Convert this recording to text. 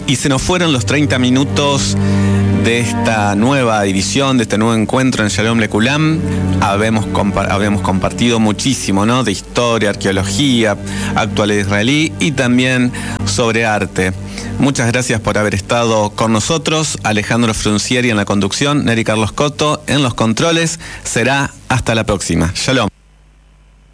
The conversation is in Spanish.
Y se nos fueron los 30 minutos de esta nueva edición, de este nuevo encuentro en Shalom Lekulam. Habíamos compartido muchísimo, ¿no? De historia, arqueología, actualidad israelí y también sobre arte. Muchas gracias por haber estado con nosotros. Alejandro Fruncieri en la conducción, Neri Carlos Coto en los controles. Será hasta la próxima. Shalom.